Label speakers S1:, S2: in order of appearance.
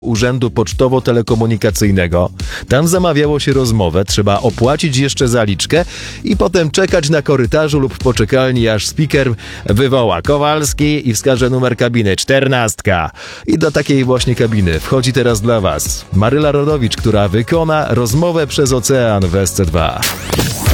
S1: Urzędu Pocztowo-Telekomunikacyjnego. Tam zamawiało się rozmowę, trzeba opłacić jeszcze zaliczkę i potem czekać na korytarzu lub w poczekalni, aż speaker wywoła Kowalski i wskaże numer kabiny 14. I do takiej właśnie kabiny wchodzi teraz dla Was Maryla Rodowicz, która wykona rozmowę przez ocean w SC2.